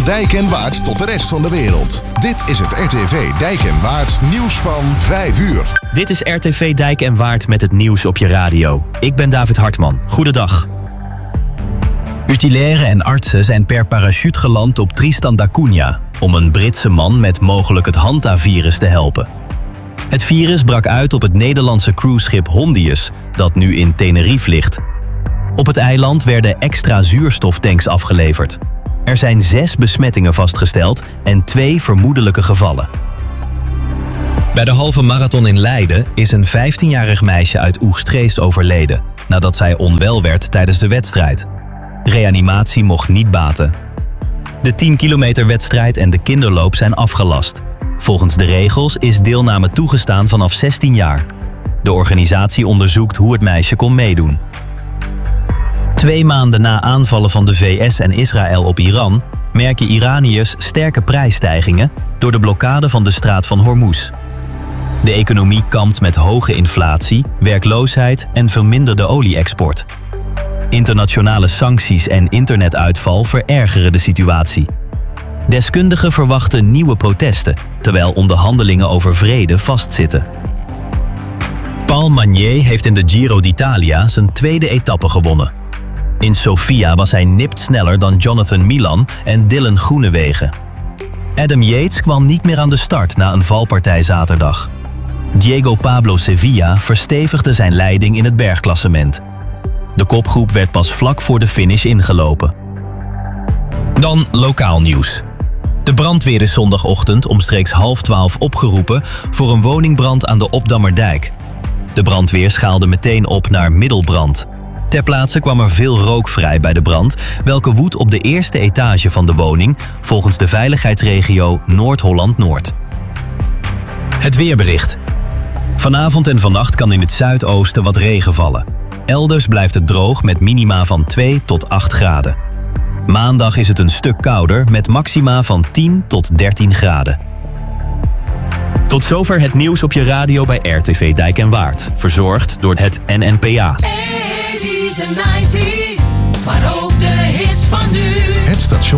Dijk en Waard tot de rest van de wereld. Dit is het RTV Dijk en Waard nieuws van 5 uur. Dit is RTV Dijk en Waard met het nieuws op je radio. Ik ben David Hartman. Goedendag. Utilairen en artsen zijn per parachute geland op Tristan da Cunha om een Britse man met mogelijk het Hanta-virus te helpen. Het virus brak uit op het Nederlandse cruiseschip Hondius, dat nu in Tenerife ligt. Op het eiland werden extra zuurstoftanks afgeleverd. Er zijn 6 besmettingen vastgesteld en 2 vermoedelijke gevallen. Bij de halve marathon in Leiden is een 15-jarig meisje uit Oegstrees overleden, nadat zij onwel werd tijdens de wedstrijd. Reanimatie mocht niet baten. De 10 kilometer wedstrijd en de kinderloop zijn afgelast. Volgens de regels is deelname toegestaan vanaf 16 jaar. De organisatie onderzoekt hoe het meisje kon meedoen. 2 maanden na aanvallen van de VS en Israël op Iran merken Iraniërs sterke prijsstijgingen door de blokkade van de straat van Hormuz. De economie kampt met hoge inflatie, werkloosheid en verminderde olie-export. Internationale sancties en internetuitval verergeren de situatie. Deskundigen verwachten nieuwe protesten, terwijl onderhandelingen over vrede vastzitten. Paul Magnier heeft in de Giro d'Italia zijn 2e etappe gewonnen. In Sofia was hij nipt sneller dan Jonathan Milan en Dylan Groenewegen. Adam Yates kwam niet meer aan de start na een valpartij zaterdag. Diego Pablo Sevilla verstevigde zijn leiding in het bergklassement. De kopgroep werd pas vlak voor de finish ingelopen. Dan lokaal nieuws. De brandweer is zondagochtend omstreeks 11:30 opgeroepen voor een woningbrand aan de Obdammerdijk. De brandweer schaalde meteen op naar middelbrand. Ter plaatse kwam er veel rook vrij bij de brand, welke woedt op de eerste etage van de woning, volgens de veiligheidsregio Noord-Holland-Noord. Het weerbericht. Vanavond en vannacht kan in het zuidoosten wat regen vallen. Elders blijft het droog met minima van 2 tot 8 graden. Maandag is het een stuk kouder met maxima van 10 tot 13 graden. Tot zover het nieuws op je radio bij RTV Dijk en Waard. Verzorgd door het NNPA. 80's en 90's, maar ook de hits van nu. Het station